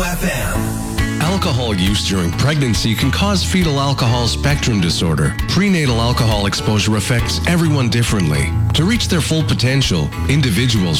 FM. Alcohol use during pregnancy can cause fetal alcohol spectrum disorder. Prenatal alcohol exposure affects everyone differently. To reach their full potential, individuals